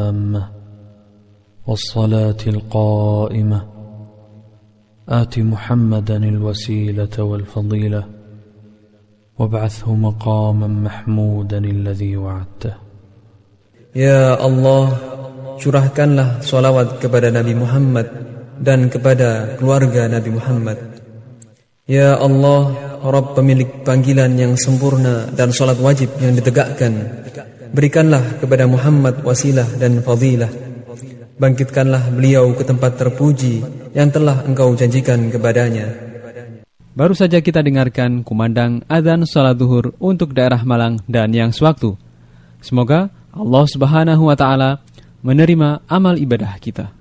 التامة والصلاة القائمة آت محمدا الوسيلة والفضيلة وابعثه مقاما محمودا الذي وعدته. Ya Allah, curahkanlah salawat kepada Nabi Muhammad dan kepada keluarga Nabi Muhammad. Ya Allah, Rabb pemilik panggilan yang sempurna dan salat wajib yang ditegakkan, berikanlah kepada Muhammad wasilah dan fadilah. Bangkitkanlah beliau ke tempat terpuji yang telah Engkau janjikan kepadanya. Baru saja kita dengarkan kumandang azan salat zuhur untuk daerah Malang dan yang sewaktu. Semoga Allah Subhanahu wa taala menerima amal ibadah kita.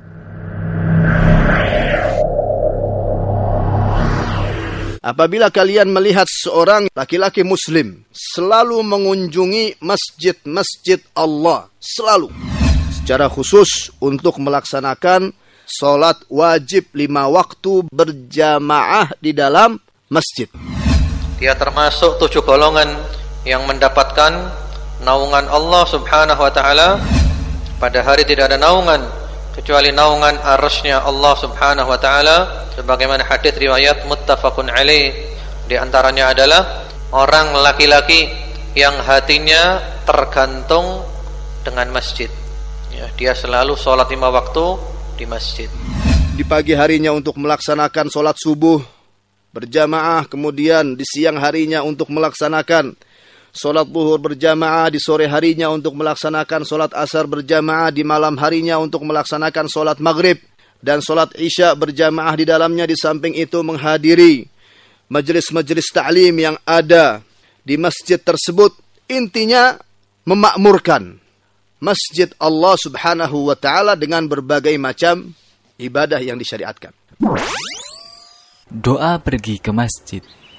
Apabila kalian melihat seorang laki-laki muslim selalu mengunjungi masjid-masjid Allah, selalu secara khusus untuk melaksanakan salat wajib 5 waktu berjamaah di dalam masjid, dia termasuk 7 golongan yang mendapatkan naungan Allah Subhanahu wa taala. Pada hari tidak ada naungan kecuali naungan arsy-Nya Allah Subhanahu wa taala, sebagaimana hadis riwayat muttafaqun alaih. Di antaranya adalah orang laki-laki yang hatinya tergantung dengan masjid. Ya, dia selalu salat 5 waktu di masjid. Di pagi harinya untuk melaksanakan salat subuh berjamaah, kemudian di siang harinya untuk melaksanakan salat zuhur berjamaah, di sore harinya untuk melaksanakan salat asar berjamaah, di malam harinya untuk melaksanakan salat maghrib dan salat isya berjamaah di dalamnya. Di samping itu menghadiri majelis-majelis ta'lim yang ada di masjid tersebut. Intinya memakmurkan masjid Allah Subhanahu wa taala dengan berbagai macam ibadah yang disyariatkan. Doa pergi ke masjid.